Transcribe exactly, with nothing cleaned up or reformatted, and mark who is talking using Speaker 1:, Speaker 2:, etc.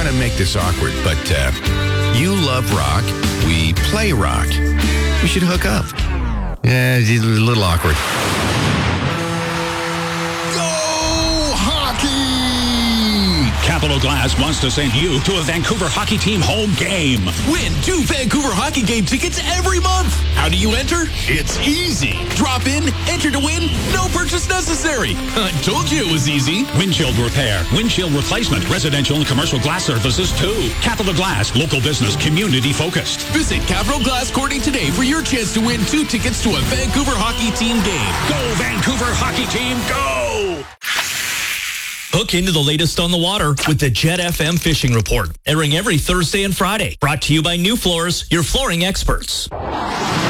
Speaker 1: want to make this awkward, but uh, you love rock. We play rock. We should hook up. Yeah, it's a little awkward.
Speaker 2: Capital Glass wants to send you to a Vancouver hockey team home game.
Speaker 3: Win two Vancouver hockey game tickets every month. How do you enter? It's easy. Drop in, enter to win, no purchase necessary. I told you it was easy.
Speaker 2: Windshield repair, windshield replacement, residential and commercial glass services too. Capital Glass, local business, community focused.
Speaker 3: Visit Capital Glass Courting today for your chance to win two tickets to a Vancouver hockey team game.
Speaker 2: Go Vancouver hockey team, go!
Speaker 4: Hook into the latest on the water with the Jet F M Fishing Report, airing every Thursday and Friday. Brought to you by New Floors, your flooring experts.